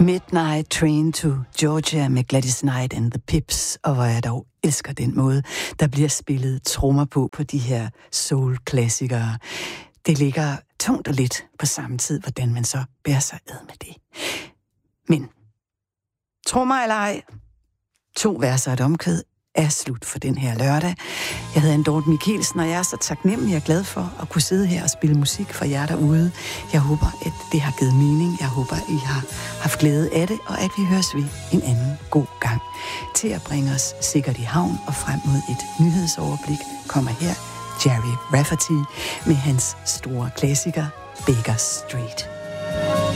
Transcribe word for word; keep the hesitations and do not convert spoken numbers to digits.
Midnight Train to Georgia med Gladys Knight and the Pips, og hvor jeg dog elsker den måde, der bliver spillet trommer på på de her soul-klassikere. Det ligger tungt og let på samme tid, hvordan man så bærer sig ad med det. Men trommer eller ej, to verser og et omkvæd er slut for den her lørdag. Jeg hedder Dorte Michelsen, og jeg er så taknemmelig og glad for at kunne sidde her og spille musik for jer derude. Jeg håber, at det har givet mening. Jeg håber, I har haft glæde af det, og at vi høres ved en anden god gang. Til at bringe os sikkert i havn og frem mod et nyhedsoverblik kommer her Jerry Rafferty med hans store klassiker Baker Street.